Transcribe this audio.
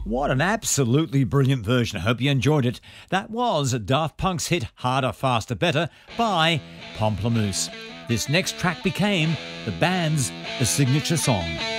What an absolutely brilliant version. I hope you enjoyed it. That was Daft Punk's hit Harder, Faster, Better by Pomplamoose. This next track became the band's signature song.